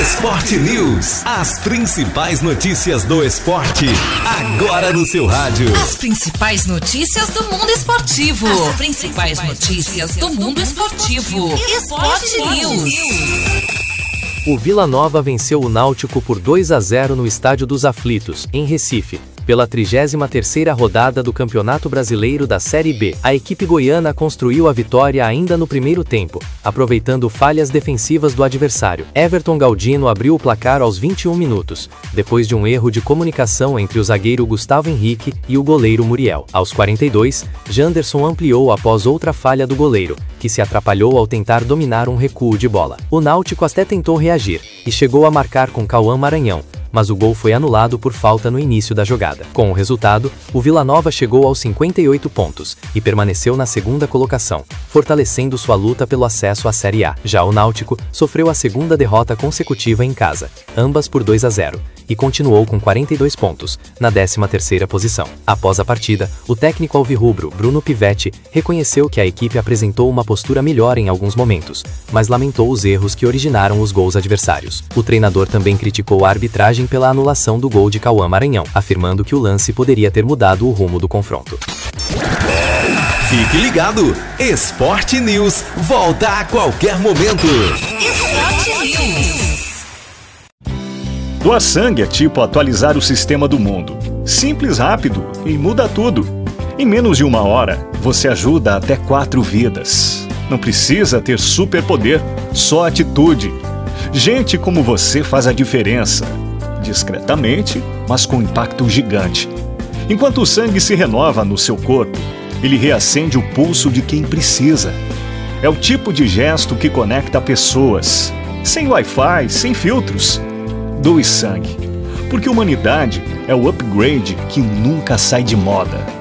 Esporte News. As principais notícias do esporte, agora no seu rádio. As principais notícias do mundo esportivo. As principais notícias do mundo esportivo. Esporte News. O Vila Nova venceu o Náutico por 2-0 no Estádio dos Aflitos, em Recife, pela 33ª rodada do Campeonato Brasileiro da Série B. A equipe goiana construiu a vitória ainda no primeiro tempo, aproveitando falhas defensivas do adversário. Everton Galdino abriu o placar aos 21 minutos, depois de um erro de comunicação entre o zagueiro Gustavo Henrique e o goleiro Muriel. Aos 42, Janderson ampliou após outra falha do goleiro, que se atrapalhou ao tentar dominar um recuo de bola. O Náutico até tentou reagir, e chegou a marcar com Cauã Maranhão, mas o gol foi anulado por falta no início da jogada. Com o resultado, o Vila Nova chegou aos 58 pontos e permaneceu na segunda colocação, fortalecendo sua luta pelo acesso à Série A. Já o Náutico sofreu a segunda derrota consecutiva em casa, ambas por 2-0, e continuou com 42 pontos, na 13ª posição. Após a partida, o técnico alvirrubro, Bruno Pivetti, reconheceu que a equipe apresentou uma postura melhor em alguns momentos, mas lamentou os erros que originaram os gols adversários. O treinador também criticou a arbitragem pela anulação do gol de Cauã Maranhão, afirmando que o lance poderia ter mudado o rumo do confronto. Fique ligado, Esporte News volta a qualquer momento. Esporte News. Doar sangue é tipo atualizar o sistema do mundo. Simples, rápido e muda tudo. Em menos de 1 hora, você ajuda até 4 vidas. Não precisa ter superpoder, só atitude. Gente como você faz a diferença. Discretamente, mas com impacto gigante. Enquanto o sangue se renova no seu corpo, ele reacende o pulso de quem precisa. É o tipo de gesto que conecta pessoas. Sem Wi-Fi, sem filtros. Doe sangue, porque humanidade é o upgrade que nunca sai de moda.